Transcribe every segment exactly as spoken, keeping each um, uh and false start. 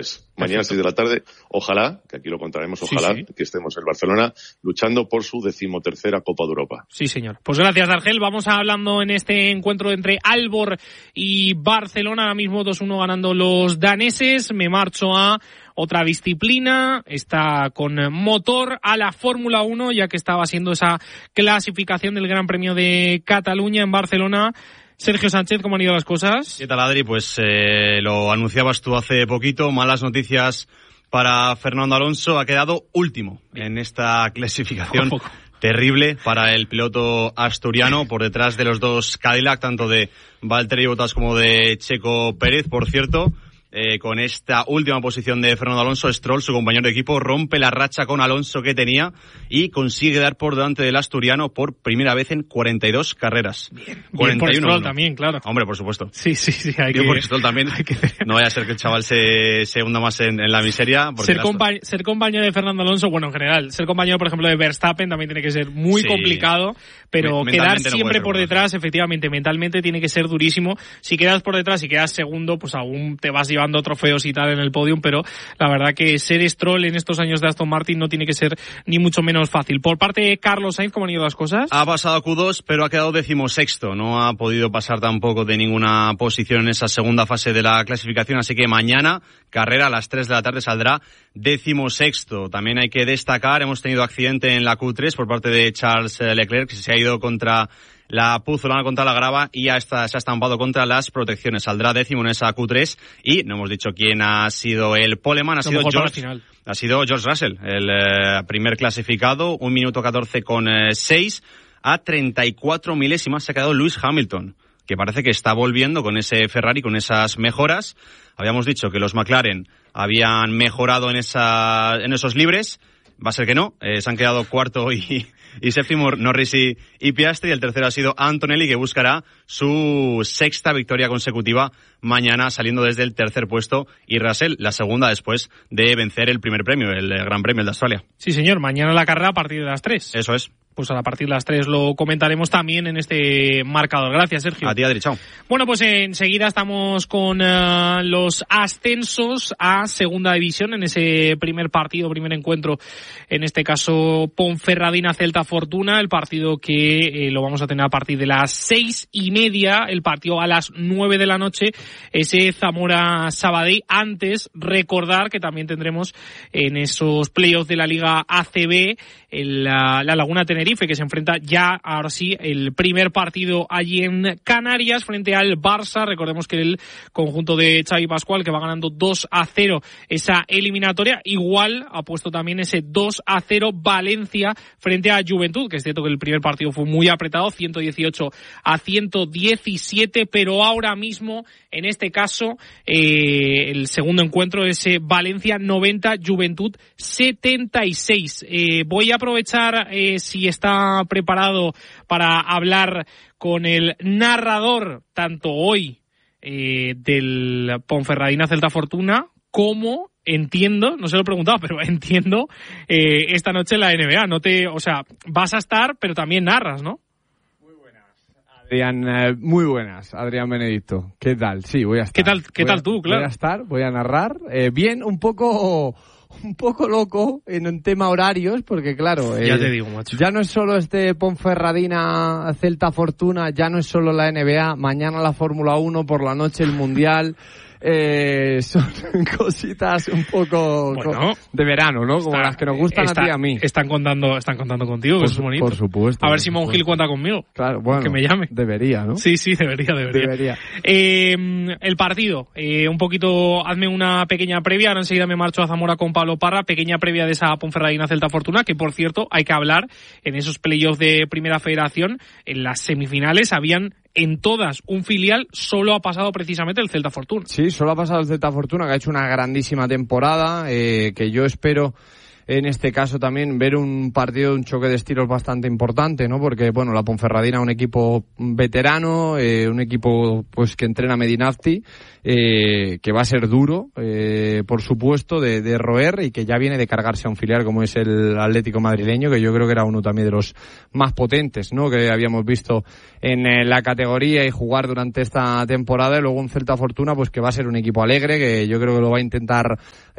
es. Mañana a seis de la tarde, ojalá, que aquí lo contaremos, ojalá sí, sí. que estemos en Barcelona luchando por su decimotercera Copa de Europa. Sí, señor. Pues gracias, Argel. Vamos hablando en este encuentro entre Aalborg y Barcelona. Ahora mismo dos uno ganando los daneses. Me marcho a otra disciplina. Está con motor a la Fórmula uno, ya que estaba siendo esa clasificación del Gran Premio de Cataluña en Barcelona. Sergio Sánchez, ¿cómo han ido las cosas? ¿Qué tal, Adri? Pues eh, lo anunciabas tú hace poquito, malas noticias para Fernando Alonso, ha quedado último en esta clasificación terrible para el piloto asturiano, por detrás de los dos Cadillac, tanto de Valtteri Bottas como de Checo Pérez, por cierto. Eh, con esta última posición de Fernando Alonso, Stroll, su compañero de equipo, rompe la racha con Alonso que tenía y consigue dar por delante del asturiano por primera vez en cuarenta y dos carreras. Bien, cuarenta y uno, bien por Stroll también, claro. Hombre, por supuesto. Sí, sí, sí. Hay bien que, por Stroll también. Que... No vaya a ser que el chaval se, se hunda más en, en la miseria. Ser, compa- ser compañero de Fernando Alonso, bueno, en general, ser compañero, por ejemplo, de Verstappen también tiene que ser muy sí. complicado, pero Me- quedar siempre no por detrás, más. efectivamente, mentalmente tiene que ser durísimo. Si quedas por detrás y quedas segundo, pues aún te vas llevando trofeos y tal en el podium, pero la verdad que ser Stroll en estos años de Aston Martin no tiene que ser ni mucho menos fácil. Por parte de Carlos Sainz, ¿cómo han ido las cosas? Ha pasado Q dos, pero ha quedado decimosexto. No ha podido pasar tampoco de ninguna posición en esa segunda fase de la clasificación, así que mañana, carrera a las tres de la tarde, saldrá decimosexto. También hay que destacar, hemos tenido accidente en la Q tres por parte de Charles Leclerc, que se ha ido contra la puzolana, contra la grava, y ya está, se ha estampado contra las protecciones. Saldrá décimo en esa Q tres y no hemos dicho quién ha sido el poleman. Ha sido George, ha sido George Russell, el eh, primer clasificado, un minuto catorce con seis. A treinta y cuatro milésimas se ha quedado Lewis Hamilton, que parece que está volviendo con ese Ferrari, con esas mejoras. Habíamos dicho que los McLaren habían mejorado en esa, en esos libres. Va a ser que no, eh, se han quedado cuarto y, y séptimo Norris y, y Piastri, y el tercero ha sido Antonelli, que buscará su sexta victoria consecutiva mañana, saliendo desde el tercer puesto, y Russell la segunda después de vencer el primer premio, el Gran Premio de Australia. Sí, señor, mañana la carrera a partir de las tres. Eso es. Pues a partir de las tres lo comentaremos también en este marcador. Gracias, Sergio. A ti, Adri, chao. Bueno, pues enseguida estamos con uh, los ascensos a Segunda División en ese primer partido, primer encuentro, en este caso Ponferradina-Celta Fortuna, el partido que eh, lo vamos a tener a partir de las seis y media, el partido a las nueve de la noche, ese Zamora-Sabadell. Antes, recordar que también tendremos en esos playoffs de la Liga A C B el, la, la Laguna Tenerife, que se enfrenta ya, ahora sí, el primer partido allí en Canarias frente al Barça. Recordemos que el conjunto de Xavi Pascual, que va ganando dos a cero esa eliminatoria, igual ha puesto también ese dos a cero Valencia frente a Juventud, que es cierto que el primer partido fue muy apretado, ciento dieciocho a ciento diecisiete, pero ahora mismo, en este caso, eh, el segundo encuentro es eh, Valencia noventa, Juventud setenta y seis. Eh, voy a aprovechar, eh, si está preparado, para hablar con el narrador, tanto hoy eh, del Ponferradina Celta Fortuna, como entiendo, no se lo he preguntado, pero entiendo eh, esta noche en la N B A. No te, o sea, vas a estar, pero también narras, ¿no? Muy buenas, Adrián, eh, muy buenas, Adrián Benedicto. ¿Qué tal? Sí, voy a estar. ¿Qué tal, qué voy tal a, tú, claro? Voy a estar, voy a narrar. Eh, bien, un poco... un poco loco en un tema horarios, porque claro, ya eh, te digo, macho. Ya no es solo este Ponferradina Celta Fortuna, ya no es solo la N B A, mañana la Fórmula uno, por la noche el Mundial. Eh, son cositas un poco bueno, de verano, ¿no? Como está, las que nos gustan está, a ti y a mí. Están contando, están contando contigo, que por, eso es bonito. Por supuesto. A ver si Monjil cuenta conmigo. Claro, bueno. Que me llame. Debería, ¿no? Sí, sí, debería, debería. Debería. Eh, el partido, eh, un poquito, hazme una pequeña previa, ahora enseguida me marcho a Zamora con Pablo Parra, pequeña previa de esa Ponferradina Celta Fortuna, que por cierto, hay que hablar, en esos playoffs de Primera Federación, en las semifinales habían en todas un filial, solo ha pasado precisamente el Celta Fortuna. Sí, solo ha pasado el Celta Fortuna, que ha hecho una grandísima temporada, eh, que yo espero en este caso también ver un partido, un choque de estilos bastante importante, ¿no? Porque, bueno, la Ponferradina, un equipo veterano, eh, un equipo pues que entrena Medinafti, eh, que va a ser duro, eh, por supuesto, de, de roer, y que ya viene de cargarse a un filial como es el Atlético madrileño, que yo creo que era uno también de los más potentes, ¿no? Que habíamos visto en eh, la categoría y jugar durante esta temporada. Y luego un Celta Fortuna, pues que va a ser un equipo alegre, que yo creo que lo va a intentar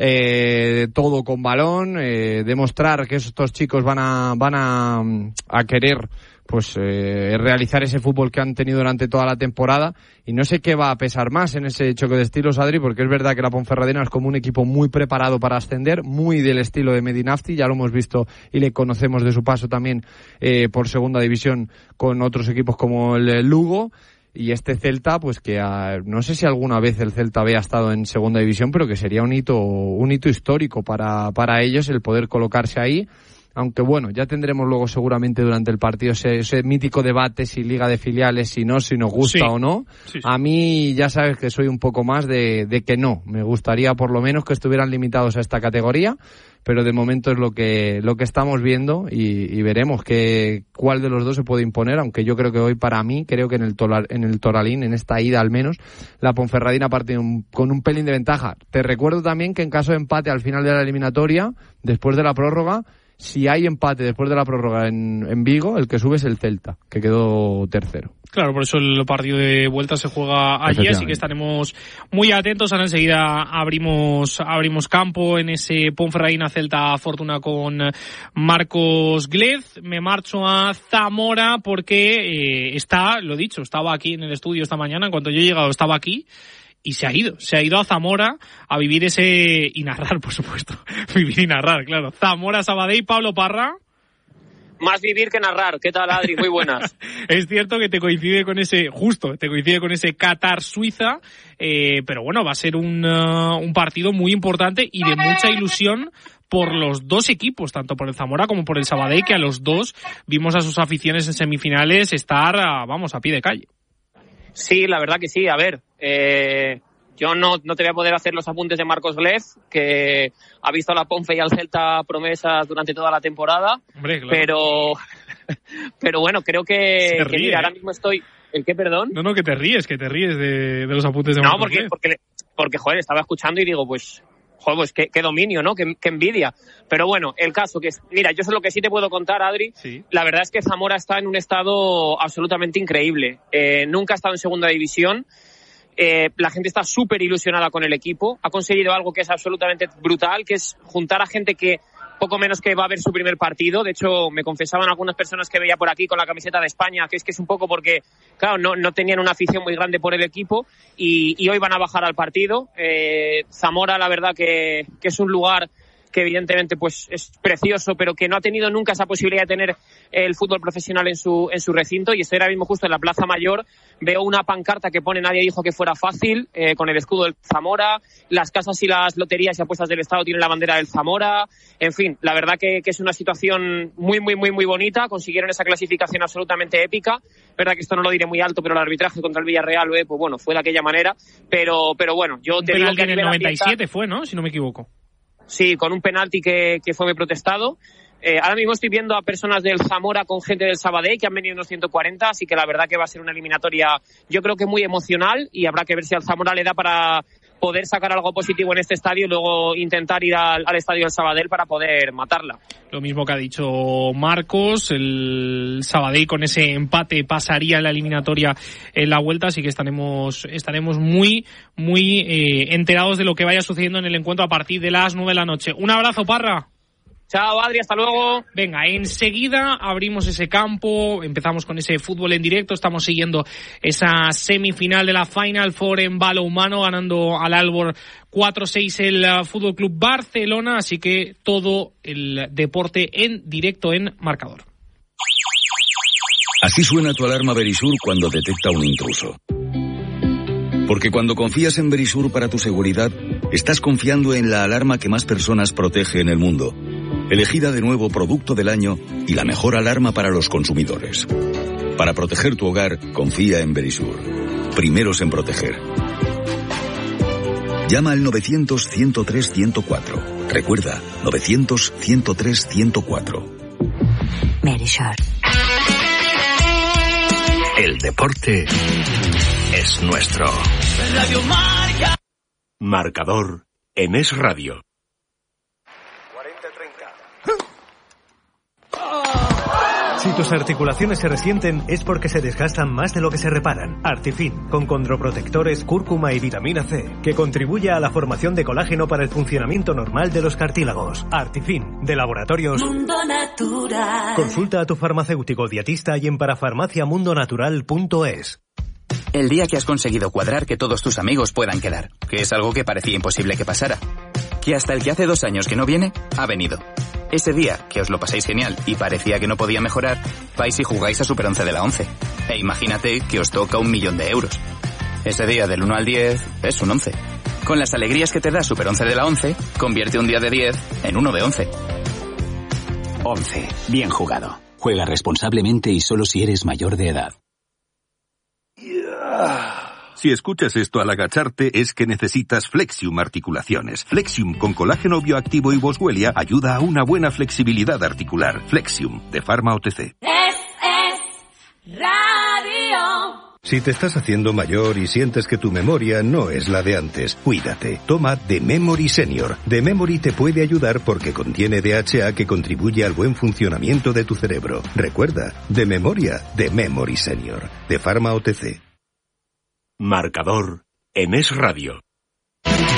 eh, todo con balón, eh, demostrar que estos chicos van a van a, a querer pues eh, realizar ese fútbol que han tenido durante toda la temporada, y no sé qué va a pesar más en ese choque de estilos, Adri, porque es verdad que la Ponferradina es como un equipo muy preparado para ascender, muy del estilo de Medinafti, ya lo hemos visto y le conocemos de su paso también eh, por segunda división con otros equipos como el Lugo. Y este Celta, pues que a, no sé si alguna vez el Celta había estado en segunda división, pero que sería un hito un hito histórico para para ellos el poder colocarse ahí. Aunque bueno, ya tendremos luego seguramente durante el partido ese, ese mítico debate si liga de filiales, si no, si nos gusta sí. o no. Sí, sí. A mí ya sabes que soy un poco más de, de que no. Me gustaría por lo menos que estuvieran limitados a esta categoría, pero de momento es lo que lo que estamos viendo y, y veremos que cuál de los dos se puede imponer, aunque yo creo que hoy para mí, creo que en el, tolar, en el Toralín, en esta ida al menos, la Ponferradina parte un, con un pelín de ventaja. Te recuerdo también que en caso de empate al final de la eliminatoria, después de la prórroga, si hay empate después de la prórroga en, en Vigo, el que sube es el Celta, que quedó tercero. Claro, por eso el partido de vuelta se juega allí, así que estaremos muy atentos. Ahora enseguida abrimos abrimos campo en ese Ponferradina Celta Fortuna con Marcos Glez. Me marcho a Zamora porque eh, está, lo dicho, estaba aquí en el estudio esta mañana, en cuanto yo he llegado estaba aquí. Y se ha ido, se ha ido a Zamora a vivir ese... y narrar, por supuesto. Vivir y narrar, claro. Zamora, Sabadell, Pablo Parra. Más vivir que narrar. ¿Qué tal, Adri? Muy buenas. Es cierto que te coincide con ese... justo, te coincide con ese Qatar-Suiza. Eh, pero bueno, va a ser un, uh, un partido muy importante y de mucha ilusión por los dos equipos, tanto por el Zamora como por el Sabadell, que a los dos vimos a sus aficiones en semifinales estar, uh, vamos, a pie de calle. Sí, la verdad que sí. A ver, eh, yo no, no te voy a poder hacer los apuntes de Marcos Glez, que ha visto a la Ponfe y al Celta promesas durante toda la temporada. Hombre, claro. Pero, pero bueno, creo que, ríe, que mira, ¿eh? ahora mismo estoy... ¿El qué, perdón? No, no, que te ríes, que te ríes de, de los apuntes de Marcos Glez. No, porque, porque, porque, joder, estaba escuchando y digo, pues... Joder, pues qué, qué dominio, ¿no? Qué, qué envidia. Pero bueno, el caso que es... Mira, yo sé lo que sí te puedo contar, Adri. Sí. La verdad es que Zamora está en un estado absolutamente increíble. Eh, nunca ha estado en segunda división. Eh, la gente está súper ilusionada con el equipo. Ha conseguido algo que es absolutamente brutal, que es juntar a gente que poco menos que va a ver su primer partido. De hecho, me confesaban algunas personas que veía por aquí con la camiseta de España, que es que es un poco porque, claro, no, no tenían una afición muy grande por el equipo y, y hoy van a bajar al partido. Eh, Zamora, la verdad que, que es un lugar que evidentemente pues es precioso, pero que no ha tenido nunca esa posibilidad de tener el fútbol profesional en su en su recinto. Y estoy ahora mismo justo en la Plaza Mayor, veo una pancarta que pone "Nadie dijo que fuera fácil", eh, con el escudo del Zamora. Las casas y las loterías y apuestas del Estado tienen la bandera del Zamora. En fin, la verdad que, que es una situación muy, muy, muy, muy bonita. Consiguieron esa clasificación absolutamente épica. Verdad que esto no lo diré muy alto, pero el arbitraje contra el Villarreal, eh, pues bueno, fue de aquella manera. Pero, pero bueno, yo te digo que en el noventa y siete fue, ¿no? Si no me equivoco. Sí, con un penalti que, que fue muy protestado. Eh, ahora mismo estoy viendo a personas del Zamora con gente del Sabadell que han venido unos ciento cuarenta, así que la verdad que va a ser una eliminatoria, yo creo que muy emocional, y habrá que ver si al Zamora le da para poder sacar algo positivo en este estadio y luego intentar ir al, al estadio del Sabadell para poder matarla. Lo mismo que ha dicho Marcos, el Sabadell con ese empate pasaría en la eliminatoria en la vuelta, así que estaremos estaremos muy, muy eh, enterados de lo que vaya sucediendo en el encuentro a partir de las nueve de la noche. Un abrazo, Parra. Chao, Adri, hasta luego. Venga, enseguida abrimos ese campo, empezamos con ese fútbol en directo, estamos siguiendo esa semifinal de la Final Four en balonmano, ganando al Aalborg cuatro seis el Fútbol Club Barcelona, así que todo el deporte en directo en Marcador. Así suena tu alarma Verisur cuando detecta un intruso. Porque cuando confías en Verisur para tu seguridad, estás confiando en la alarma que más personas protege en el mundo. Elegida de nuevo producto del año y la mejor alarma para los consumidores. Para proteger tu hogar, confía en Verisur. Primeros en proteger. Llama al novecientos, ciento tres, ciento cuatro. Recuerda, novecientos, ciento tres, ciento cuatro. Medisure. El deporte es nuestro. Radio Marca. Marcador en Es Radio. cuarenta treinta. Si tus articulaciones se resienten es porque se desgastan más de lo que se reparan. Artifin, con condroprotectores, cúrcuma y vitamina C, que contribuye a la formación de colágeno para el funcionamiento normal de los cartílagos. Artifin, de Laboratorios Mundo Natural. Consulta a tu farmacéutico dietista y en parafarmacia mundo natural punto es. El día que has conseguido cuadrar que todos tus amigos puedan quedar, que es algo que parecía imposible que pasara. Que hasta el que hace dos años que no viene, ha venido. Ese día, que os lo pasáis genial y parecía que no podía mejorar, vais y jugáis a Super once de la once. E imagínate que os toca un millón de euros. Ese día del uno al diez es un once. Con las alegrías que te da Super once de la once, convierte un día de diez en uno de once. once. Bien jugado. Juega responsablemente y solo si eres mayor de edad. Si escuchas esto al agacharte es que necesitas Flexium Articulaciones. Flexium con colágeno bioactivo y boswellia ayuda a una buena flexibilidad articular. Flexium, de Pharma O T C. Es, es radio. Si te estás haciendo mayor y sientes que tu memoria no es la de antes, cuídate. Toma The Memory Senior. The Memory te puede ayudar porque contiene D H A que contribuye al buen funcionamiento de tu cerebro. Recuerda, de memoria, The Memory Senior. De Pharma O T C. Marcador en Es Radio.